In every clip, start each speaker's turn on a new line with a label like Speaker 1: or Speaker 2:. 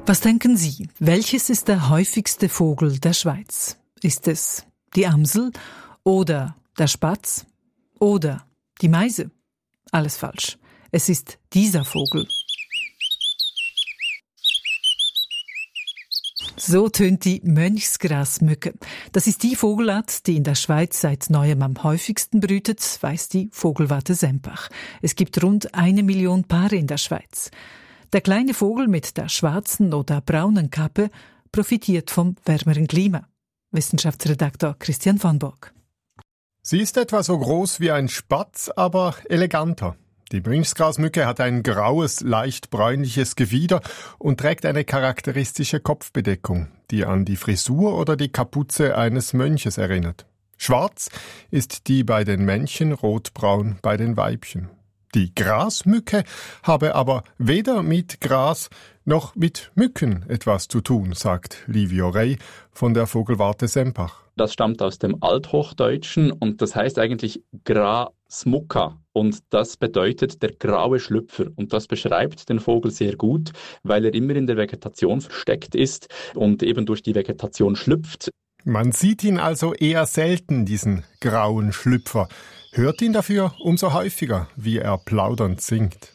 Speaker 1: Was denken Sie? Welches ist der häufigste Vogel der Schweiz? Ist es die Amsel oder der Spatz oder die Meise? Alles falsch. Es ist dieser Vogel. So tönt die Mönchsgrasmücke. Das ist die Vogelart, die in der Schweiz seit neuem am häufigsten brütet, weiss die Vogelwarte Sempach. Es gibt rund 1 Million Paare in der Schweiz. Der kleine Vogel mit der schwarzen oder braunen Kappe profitiert vom wärmeren Klima. Wissenschaftsredaktor Christian von Burg.
Speaker 2: Sie ist etwa so groß wie ein Spatz, aber eleganter. Die Mönchsgrasmücke hat ein graues, leicht bräunliches Gefieder und trägt eine charakteristische Kopfbedeckung, die an die Frisur oder die Kapuze eines Mönches erinnert. Schwarz ist die bei den Männchen, rotbraun bei den Weibchen. Die Grasmücke habe aber weder mit Gras noch mit Mücken etwas zu tun, sagt Livio Rey von der Vogelwarte Sempach.
Speaker 3: Das stammt aus dem Althochdeutschen und das heißt eigentlich Grasmucca und das bedeutet der graue Schlüpfer und das beschreibt den Vogel sehr gut, weil er immer in der Vegetation versteckt ist und eben durch die Vegetation schlüpft.
Speaker 2: Man sieht ihn also eher selten, diesen grauen Schlüpfer, hört ihn dafür umso häufiger, wie er plaudernd singt.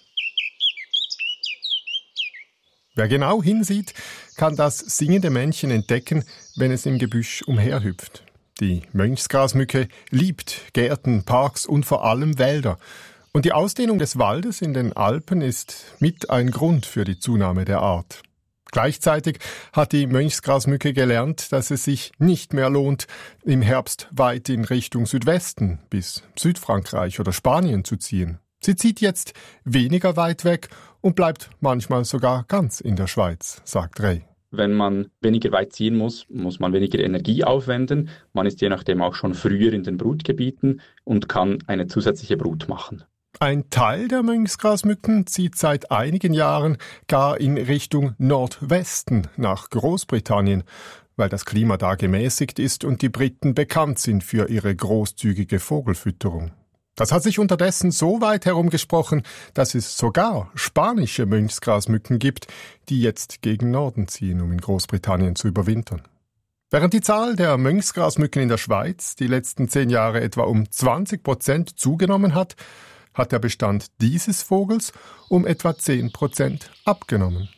Speaker 2: Wer genau hinsieht, kann das singende Männchen entdecken, wenn es im Gebüsch umherhüpft. Die Mönchsgrasmücke liebt Gärten, Parks und vor allem Wälder. Und die Ausdehnung des Waldes in den Alpen ist mit ein Grund für die Zunahme der Art. Gleichzeitig hat die Mönchsgrasmücke gelernt, dass es sich nicht mehr lohnt, im Herbst weit in Richtung Südwesten bis Südfrankreich oder Spanien zu ziehen. Sie zieht jetzt weniger weit weg und bleibt manchmal sogar ganz in der Schweiz, sagt Rey.
Speaker 3: Wenn man weniger weit ziehen muss, muss man weniger Energie aufwenden. Man ist je nachdem auch schon früher in den Brutgebieten und kann eine zusätzliche Brut machen.
Speaker 2: Ein Teil der Mönchsgrasmücken zieht seit einigen Jahren gar in Richtung Nordwesten nach Großbritannien, weil das Klima da gemäßigt ist und die Briten bekannt sind für ihre großzügige Vogelfütterung. Das hat sich unterdessen so weit herumgesprochen, dass es sogar spanische Mönchsgrasmücken gibt, die jetzt gegen Norden ziehen, um in Großbritannien zu überwintern. Während die Zahl der Mönchsgrasmücken in der Schweiz die letzten 10 Jahre etwa um 20% zugenommen hat, hat der Bestand dieses Vogels um etwa 10% abgenommen.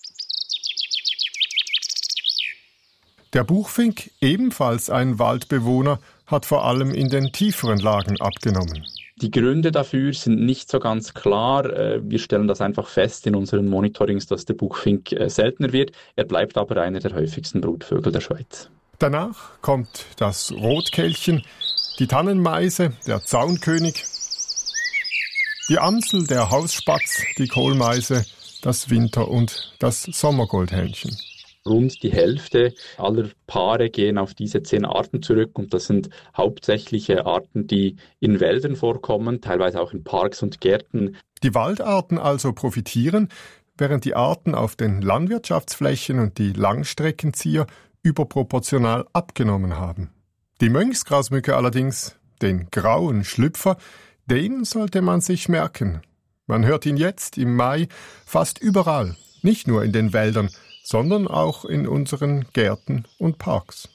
Speaker 2: Der Buchfink, ebenfalls ein Waldbewohner, hat vor allem in den tieferen Lagen abgenommen.
Speaker 3: Die Gründe dafür sind nicht so ganz klar. Wir stellen das einfach fest in unseren Monitorings, dass der Buchfink seltener wird. Er bleibt aber einer der häufigsten Brutvögel der Schweiz.
Speaker 2: Danach kommt das Rotkehlchen, die Tannenmeise, der Zaunkönig, die Amsel, der Hausspatz, die Kohlmeise, das Winter- und das Sommergoldhähnchen.
Speaker 3: Rund die Hälfte aller Paare gehen auf diese 10 Arten zurück und das sind hauptsächliche Arten, die in Wäldern vorkommen, teilweise auch in Parks und Gärten.
Speaker 2: Die Waldarten also profitieren, während die Arten auf den Landwirtschaftsflächen und die Langstreckenzieher überproportional abgenommen haben. Die Mönchsgrasmücke allerdings, den grauen Schlüpfer, den sollte man sich merken. Man hört ihn jetzt im Mai fast überall, nicht nur in den Wäldern, sondern auch in unseren Gärten und Parks.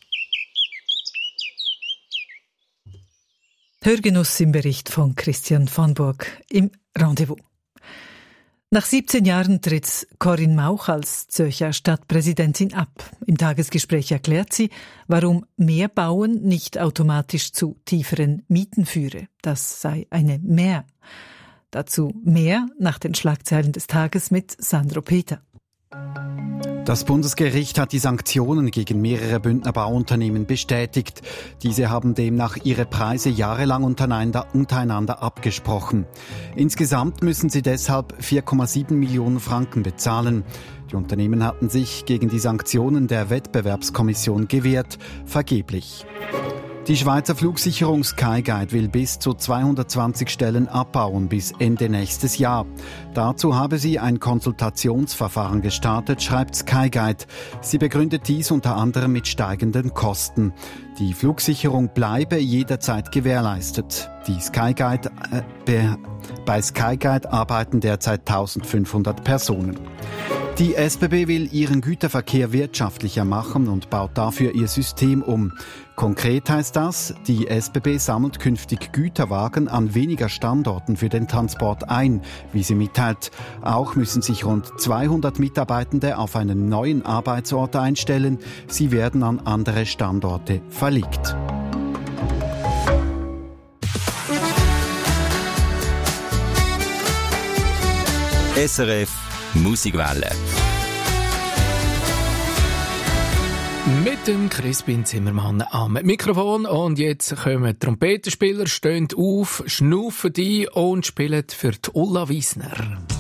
Speaker 1: Hörgenuss im Bericht von Christian von Burg im Rendezvous. Nach 17 Jahren tritt Corinne Mauch als Zürcher Stadtpräsidentin ab. Im Tagesgespräch erklärt sie, warum mehr Bauen nicht automatisch zu tieferen Mieten führe. Das sei eine Mehr. Dazu mehr nach den Schlagzeilen des Tages mit Sandro Peter.
Speaker 4: Das Bundesgericht hat die Sanktionen gegen mehrere Bündner Bauunternehmen bestätigt. Diese haben demnach ihre Preise jahrelang untereinander abgesprochen. Insgesamt müssen sie deshalb 4,7 Millionen Franken bezahlen. Die Unternehmen hatten sich gegen die Sanktionen der Wettbewerbskommission gewehrt, vergeblich. Die Schweizer Flugsicherung Skyguide will bis zu 220 Stellen abbauen bis Ende nächstes Jahr. Dazu habe sie ein Konsultationsverfahren gestartet, schreibt Skyguide. Sie begründet dies unter anderem mit steigenden Kosten. Die Flugsicherung bleibe jederzeit gewährleistet. Bei Skyguide arbeiten derzeit 1500 Personen. Die SBB will ihren Güterverkehr wirtschaftlicher machen und baut dafür ihr System um. Konkret heißt das, die SBB sammelt künftig Güterwagen an weniger Standorten für den Transport ein, wie sie mitteilt. Auch müssen sich rund 200 Mitarbeitende auf einen neuen Arbeitsort einstellen. Sie werden an andere Standorte verlegt.
Speaker 5: SRF Musikwelle.
Speaker 6: Mit dem Crispin Zimmermann am Mikrofon. Und jetzt kommen die Trompetenspieler, stehen auf, schnaufen ein und spielen für die Ulla Wiesner.